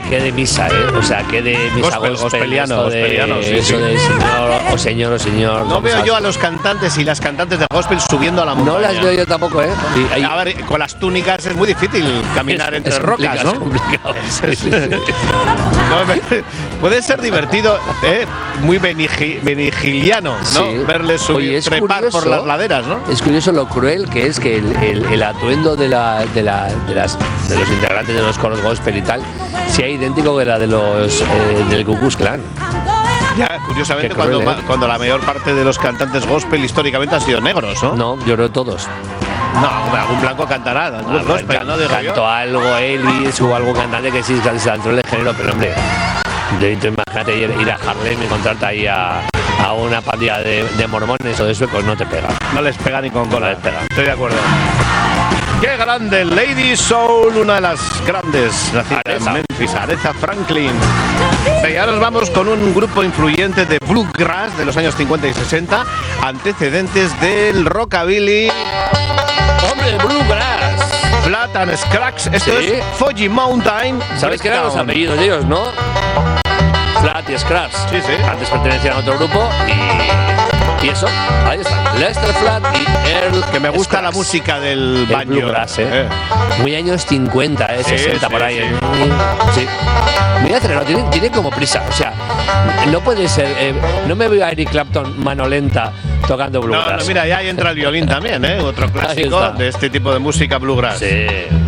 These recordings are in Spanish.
qué de misa, o sea, qué de misa gospeliano, sí, sí. de señor o señor. No veo yo a los cantantes y las cantantes de gospel subiendo a la montaña. No las veo yo tampoco, A ver, con las túnicas es muy difícil caminar entre rocas, ¿no? Es complicado. Puede ser divertido, muy benigiliano, ¿no? Sí. Verles subir, trepar por las laderas, ¿no? Es curioso lo cruel que es que el atuendo de los integrantes de los coros gospel y tal sea idéntico que la de los del Ku Klux Klan. Ya, curiosamente, cruel, cuando la mayor parte de los cantantes gospel históricamente han sido negros, ¿no? No, yo creo todos. No, algún blanco cantará, gospel, ¿no? Cantó algo Elvis o algún cantante que sí se entró en el género, pero hombre, imagínate ir a Harlem y encontrarte ahí a una pandilla de mormones o de suecos, no te pega. No les pega ni con cola. No les pega. Estoy de acuerdo. ¡Qué grande! Lady Soul, una de las grandes nacida en Memphis, Aretha Franklin. Y ahora nos vamos con un grupo influyente de bluegrass de los años 50 y 60, antecedentes del rockabilly. ¡Hombre, bluegrass! Flat and Scratch. Esto ¿Sí? es Foggy Mountain. ¿Sabes qué eran los apellidos de ellos, no? Flat y Scratch. Sí. Antes pertenecían a otro grupo y eso, ahí está. Lester Flat y Earl. Que me gusta Scratch. la música del banjo. Bluegrass, Muy años 50, 60 por ahí. Sí. Muy acelerado, tiene como prisa. O sea, no puede ser. No me veo a Eric Clapton mano lenta tocando bluegrass. No, mira, ya ahí entra el violín también, otro clásico de este tipo de música bluegrass. Sí.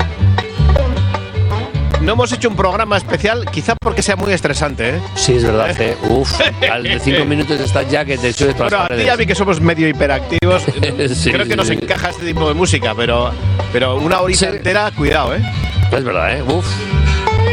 No hemos hecho un programa especial, quizá porque sea muy estresante, Sí, es verdad, Uf, al de 5 minutos estás ya que te subes todas las Bueno, a ti paredes. ya vi que somos medio hiperactivos. Sí, Creo que nos encaja este tipo de música, pero una horita entera, cuidado, Es verdad, Uf.